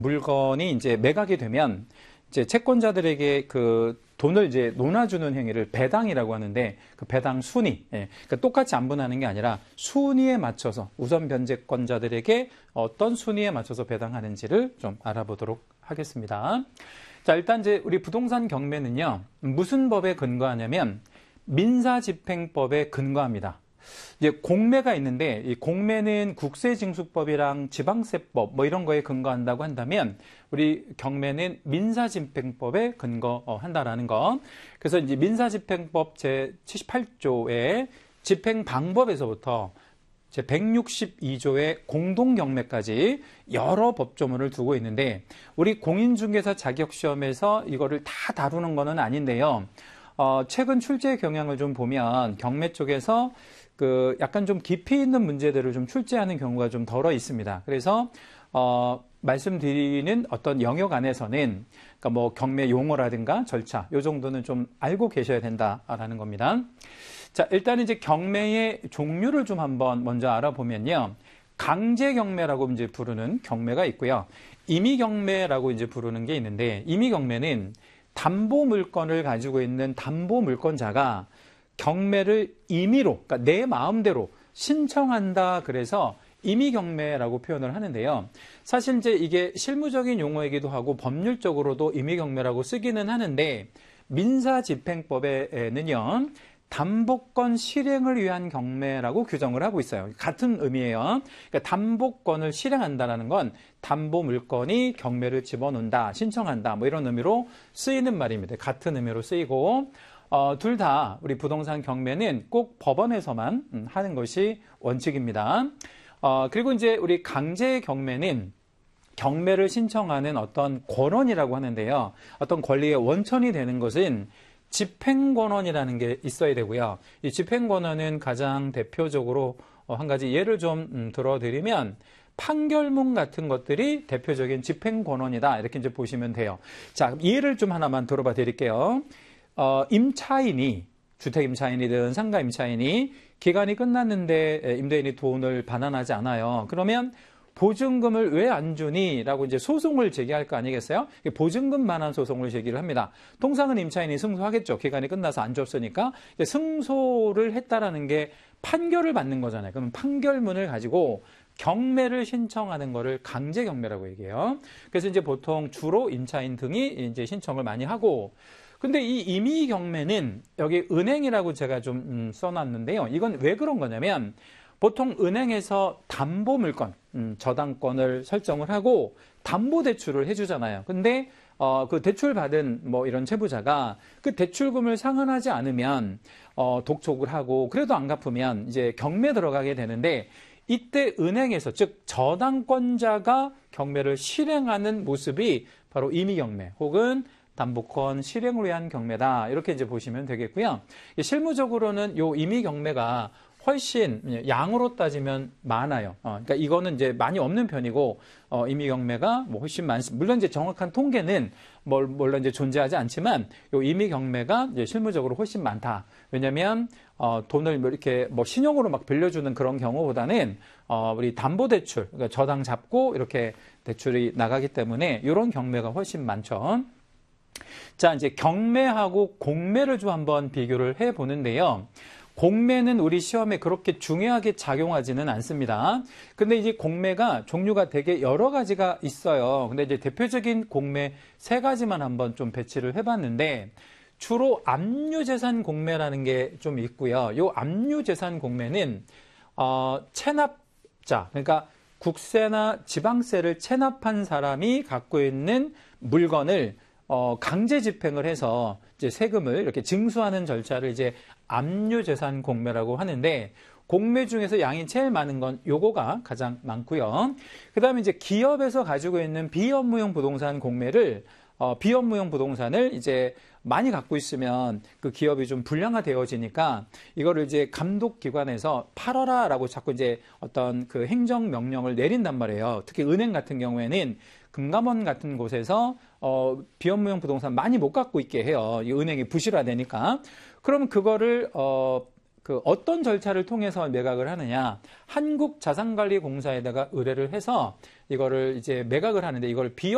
물건이 이제 매각이 되면 이제 채권자들에게 그 돈을 이제 논아주는 행위를 배당이라고 하는데 그 배당 순위, 그러니까 똑같이 안분하는 게 아니라 순위에 맞춰서 우선 변제권자들에게 어떤 순위에 맞춰서 배당하는지를 좀 알아보도록 하겠습니다. 자, 일단 이제 우리 부동산 경매는요, 무슨 법에 근거하냐면 민사집행법에 근거합니다. 이제 공매가 있는데 이 공매는 국세징수법이랑 지방세법 뭐 이런 거에 근거한다고 한다면 우리 경매는 민사집행법에 근거한다라는 거. 그래서 이제 민사집행법 제 78조의 집행 방법에서부터 제 162조의 공동경매까지 여러 법조문을 두고 있는데 우리 공인중개사 자격시험에서 이거를 다 다루는 거는 아닌데요. 최근 출제 경향을 좀 보면 경매 쪽에서 그 약간 좀 깊이 있는 문제들을 좀 출제하는 경우가 좀 덜어 있습니다. 그래서 말씀드리는 어떤 영역 안에서는 그러니까 뭐 경매 용어라든가 절차 요 정도는 좀 알고 계셔야 된다라는 겁니다. 자, 일단 이제 경매의 종류를 좀 한번 먼저 알아보면요. 강제 경매라고 이제 부르는 경매가 있고요. 임의 경매라고 이제 부르는 게 있는데 임의 경매는 담보 물건을 가지고 있는 담보 물건자가 경매를 임의로, 그러니까 내 마음대로 신청한다. 그래서 임의 경매라고 표현을 하는데요. 사실 이제 이게 실무적인 용어이기도 하고 법률적으로도 임의 경매라고 쓰기는 하는데 민사집행법에는요. 담보권 실행을 위한 경매라고 규정을 하고 있어요. 같은 의미예요. 그러니까 담보권을 실행한다는 건 담보 물건이 경매를 집어넣는다, 신청한다 뭐 이런 의미로 쓰이는 말입니다. 같은 의미로 쓰이고 둘 다 우리 부동산 경매는 꼭 법원에서만 하는 것이 원칙입니다. 그리고 이제 우리 강제 경매는 경매를 신청하는 어떤 권원이라고 하는데요. 어떤 권리의 원천이 되는 것은 집행권원이라는 게 있어야 되고요. 이 집행권원은 가장 대표적으로 한 가지 예를 좀 들어드리면 판결문 같은 것들이 대표적인 집행권원이다. 이렇게 이제 보시면 돼요. 자, 예를 좀 하나만 들어봐 드릴게요. 임차인이 주택 임차인이든 상가 임차인이 기간이 끝났는데 임대인이 돈을 반환하지 않아요. 그러면 보증금을 왜 안 주니? 라고 이제 소송을 제기할 거 아니겠어요? 보증금 반환 소송을 제기를 합니다. 통상은 임차인이 승소하겠죠. 기간이 끝나서 안 줬으니까. 승소를 했다라는 게 판결을 받는 거잖아요. 그러면 판결문을 가지고 경매를 신청하는 거를 강제 경매라고 얘기해요. 그래서 이제 보통 주로 임차인 등이 이제 신청을 많이 하고 근데 이 임의 경매는 여기 은행이라고 제가 좀 써놨는데요. 이건 왜 그런 거냐면 보통 은행에서 담보 물건, 저당권을 설정을 하고 담보 대출을 해주잖아요. 근데 그 대출 받은 뭐 이런 채무자가 그 대출금을 상환하지 않으면 독촉을 하고 그래도 안 갚으면 이제 경매 들어가게 되는데 이때 은행에서 즉 저당권자가 경매를 실행하는 모습이 바로 임의 경매 혹은 담보권 실행을 위한 경매다. 이렇게 이제 보시면 되겠고요. 실무적으로는 요 임의 경매가 훨씬 양으로 따지면 많아요. 그러니까 이거는 이제 많이 없는 편이고 임의 경매가 뭐 훨씬 많습니다. 물론 이제 정확한 통계는 물론 이제 존재하지 않지만 요 임의 경매가 이제 실무적으로 훨씬 많다. 왜냐하면 돈을 뭐 이렇게 뭐 신용으로 막 빌려주는 그런 경우보다는 우리 담보 대출, 그러니까 저당 잡고 이렇게 대출이 나가기 때문에 이런 경매가 훨씬 많죠. 자, 이제 경매하고 공매를 좀 한번 비교를 해 보는데요. 공매는 우리 시험에 그렇게 중요하게 작용하지는 않습니다. 근데 이제 공매가 종류가 되게 여러 가지가 있어요. 근데 이제 대표적인 공매 3가지만 한번 좀 배치를 해봤는데 주로 압류재산 공매라는 게 좀 있고요. 요 압류재산 공매는 체납자, 그러니까 국세나 지방세를 체납한 사람이 갖고 있는 물건을 강제 집행을 해서 이제 세금을 이렇게 징수하는 절차를 이제 압류재산 공매라고 하는데 공매 중에서 양이 제일 많은 건 요거가 가장 많고요. 그다음에 이제 기업에서 가지고 있는 비업무용 부동산 공매를 비업무용 부동산을 이제 많이 갖고 있으면 그 기업이 좀 불량화되어지니까 이거를 이제 감독기관에서 팔아라라고 자꾸 이제 어떤 그 행정명령을 내린단 말이에요. 특히 은행 같은 경우에는 금감원 같은 곳에서 비업무용 부동산 많이 못 갖고 있게 해요. 이 은행이 부실화되니까. 그럼 그거를 어떤 절차를 통해서 매각을 하느냐? 한국자산관리공사에다가 의뢰를 해서 이거를 이제 매각을 하는데 이걸